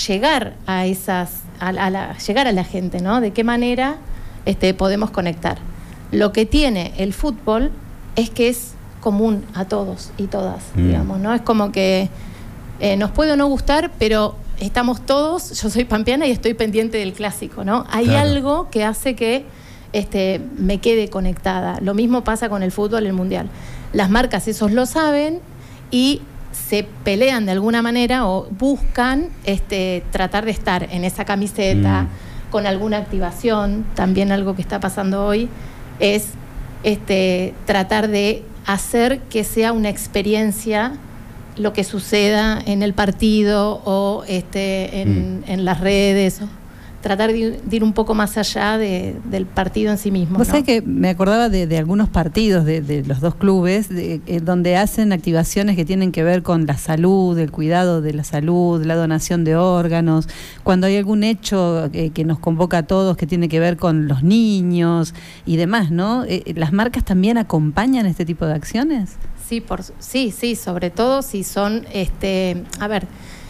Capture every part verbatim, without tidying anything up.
llegar a esas, a, a la, llegar a la gente, ¿no? De qué manera este, podemos conectar. Lo que tiene el fútbol es que es común a todos y todas, mm. digamos, ¿no? Es como que eh, nos puede o no gustar, pero estamos todos, yo soy pampeana y estoy pendiente del clásico, ¿no? Hay claro. algo que hace que este, me quede conectada. Lo mismo pasa con el fútbol, el mundial. Las marcas esos lo saben y se pelean de alguna manera o buscan este, tratar de estar en esa camiseta mm. con alguna activación. También algo que está pasando hoy es este, tratar de hacer que sea una experiencia lo que suceda en el partido o este, en, mm. en las redes, o tratar de, de ir un poco más allá de, del partido en sí mismo. Vos ¿no? sabés que me acordaba de, de algunos partidos de, de los dos clubes de, eh, donde hacen activaciones que tienen que ver con la salud, el cuidado de la salud, la donación de órganos, cuando hay algún hecho eh, que nos convoca a todos que tiene que ver con los niños y demás, ¿no? Eh, ¿Las marcas también acompañan este tipo de acciones? Sí, por, sí, sí, sobre todo si son, este, a ver,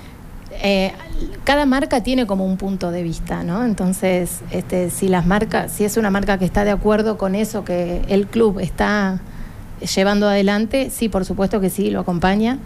eh, cada marca tiene como un punto de vista, ¿no? Entonces, este, si las marcas, si es una marca que está de acuerdo con eso que el club está llevando adelante, sí, por supuesto que sí, lo acompaña,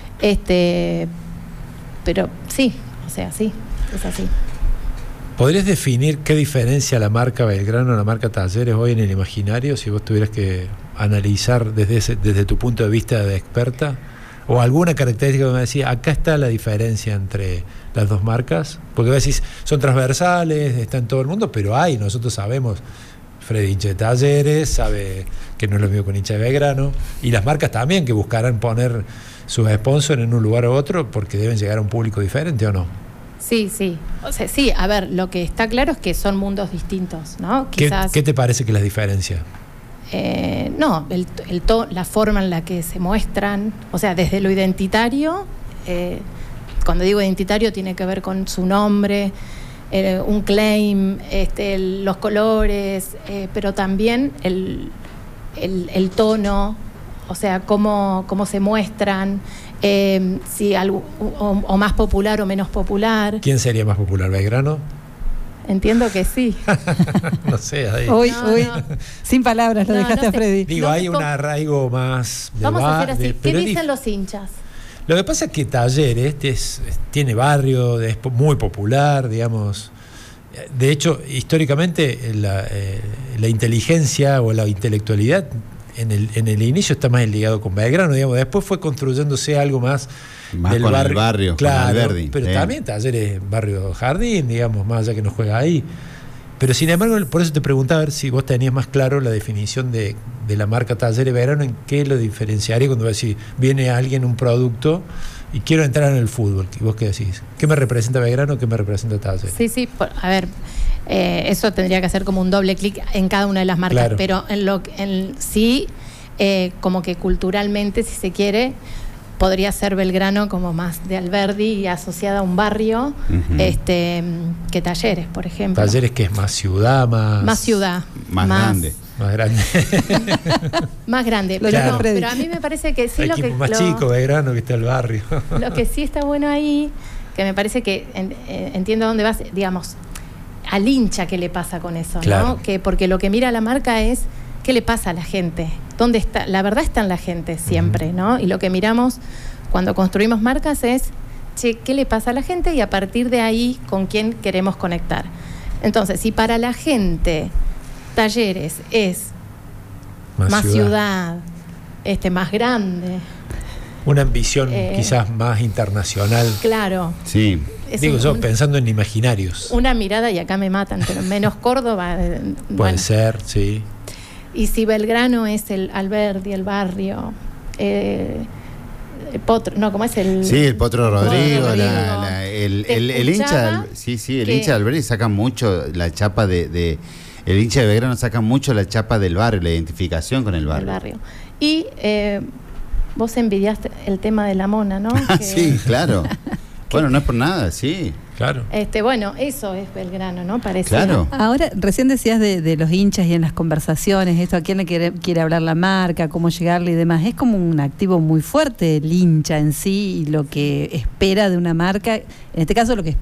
este, pero sí, o sea, sí, es así. ¿Podrías definir qué diferencia la marca Belgrano a la marca Talleres hoy en el imaginario, si vos tuvieras que analizar desde ese, desde tu punto de vista de experta? ¿O alguna característica que me decís, acá está la diferencia entre las dos marcas? Porque vos decís, son transversales, está en todo el mundo, pero hay, nosotros sabemos, Freddy hincha de Talleres, sabe que no es lo mismo con hincha de Belgrano, y las marcas también que buscarán poner sus sponsors en un lugar u otro porque deben llegar a un público diferente, ¿o no? Sí, sí. O sea, sí, a ver, lo que está claro es que son mundos distintos, ¿no? Quizás, ¿Qué, ¿Qué te parece que las diferencia? Eh, no, el, el to, la forma en la que se muestran, o sea, desde lo identitario, eh, cuando digo identitario tiene que ver con su nombre, eh, un claim, este, el, los colores, eh, pero también el, el, el tono, o sea, cómo, cómo se muestran. Eh, si algo, o, o más popular o menos popular. ¿Quién sería más popular, Belgrano? Entiendo que sí. No sé, ahí. Uy, no, uy, no. Sin palabras lo no, dejaste no a Freddy. Digo, no hay te un arraigo más de Vamos bar, a hacer así. de, ¿Qué dicen dif- los hinchas? Lo que pasa es que Talleres este es, tiene barrio, es muy popular, digamos. De hecho, históricamente la, eh, la inteligencia o la intelectualidad en el, en el inicio está más ligado con Belgrano, digamos. Después fue construyéndose algo más, más del con barrio, el barrio, claro, con Alberdi, pero eh. también Talleres barrio Jardín, digamos, más allá que no juega ahí. Pero sin embargo, por eso te preguntaba a ver si vos tenías más claro la definición de, de la marca Talleres Belgrano, en qué lo diferenciaría cuando vos decís, viene alguien, un producto, y quiero entrar en el fútbol. ¿Y vos qué decís? ¿Qué me representa Belgrano? ¿Qué me representa Talleres? Sí, sí, por, a ver, eh, eso tendría que hacer como un doble clic en cada una de las marcas, Claro. pero en lo en sí, eh, como que culturalmente, si se quiere, podría ser Belgrano como más de Alberdi y asociada a un barrio, uh-huh. este, que Talleres, por ejemplo. Talleres que es más ciudad, más... Más ciudad. Más, más grande. Más grande. Más grande. Claro. Pero, no, pero a mí me parece que sí el lo equipo que... más lo, chico, Belgrano, que está el barrio. Lo que sí está bueno ahí, que me parece que en, eh, entiendo a dónde vas, digamos, al hincha qué le pasa con eso, claro. ¿no? Que porque lo que mira la marca es qué le pasa a la gente, dónde está, la verdad está en la gente siempre, uh-huh. ¿no? Y lo que miramos cuando construimos marcas es, che, ¿qué le pasa a la gente? Y a partir de ahí, ¿con quién queremos conectar? Entonces, si para la gente Talleres es más, más ciudad. ciudad, este, más grande, una ambición eh, quizás más internacional. Claro. Sí. Es Digo un, yo, pensando en imaginarios. Una mirada, y acá me matan, pero menos Córdoba. Eh, Puede bueno. ser, sí. Y si Belgrano es el Alberdi, el barrio, eh, el Potro, no, ¿cómo es el? Sí, el Potro Rodrigo, Rodrigo. La, la, el, el, el hincha, sí, sí, el hincha de Alberdi saca mucho la chapa de, de, el hincha de Belgrano saca mucho la chapa del barrio, la identificación con el barrio. El barrio. Y eh, vos envidiaste el tema de la mona, ¿no? Que... sí, claro. Bueno, no es por nada, sí. Claro. Este, bueno, eso es Belgrano, ¿no? Parece. Claro. Ahora, recién decías de, de los hinchas y en las conversaciones, esto, a quién le quiere, quiere hablar la marca, cómo llegarle y demás. Es como un activo muy fuerte el hincha en sí y lo que espera de una marca, en este caso lo que espera